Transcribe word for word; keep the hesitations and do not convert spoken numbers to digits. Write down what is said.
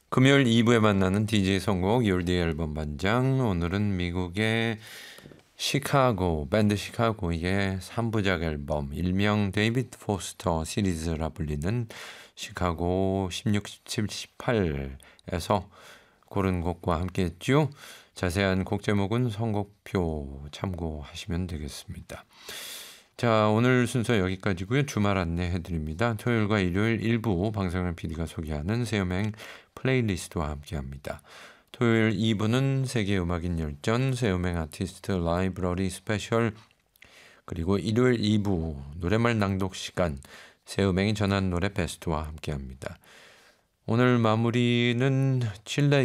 금요일 이 부에 만나는 디제이 선곡 요일드의 앨범 반장. 오늘은 미국의 시카고 밴드 시카고의 삼 부작 앨범 일명 데이비드 포스터 시리즈라 불리는 시카고 십육, 십칠, 십팔에서 고른 곡과 함께 했죠. 자세한 곡 제목은 선곡표 참고하시면 되겠습니다. 자, 오늘 순서 여기까지고요. 주말 안내해드립니다. 토요일과 일요일 일부 방송현 피디가 소개하는 새음행 플레이리스트와 함께합니다. 토요일 이 부는 세계음악인 열전, 새음행 아티스트 라이브러리 스페셜, 그리고 일요일 이 부 노래말 낭독 시간, 새음행이 전한 노래 베스트와 함께합니다. 오늘 마무리는 칠레